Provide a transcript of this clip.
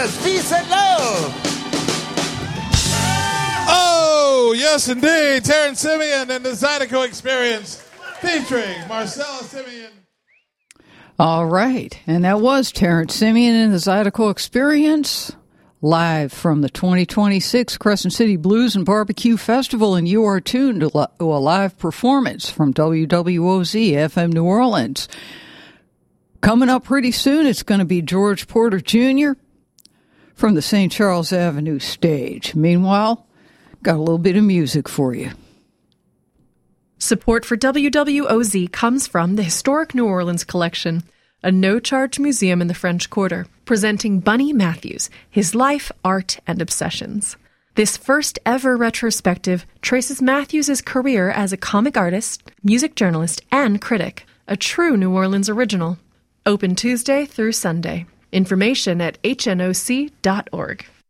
Jesus, peace and love. Oh, yes, indeed. Terrence Simeon and the Zydeco Experience featuring Marcella Simeon. All right. And that was Terrence Simeon and the Zydeco Experience live from the 2026 Crescent City Blues and Barbecue Festival. And you are tuned to a live performance from WWOZ FM New Orleans. Coming up pretty soon, it's going to be George Porter Jr. from the St. Charles Avenue stage. Meanwhile, got a little bit of music for you. Support for WWOZ comes from the Historic New Orleans Collection, a no-charge museum in the French Quarter, presenting Bunny Matthews, his life, art, and obsessions. This first-ever retrospective traces Matthews' career as a comic artist, music journalist, and critic, a true New Orleans original. Open Tuesday through Sunday. Information at hnoc.org.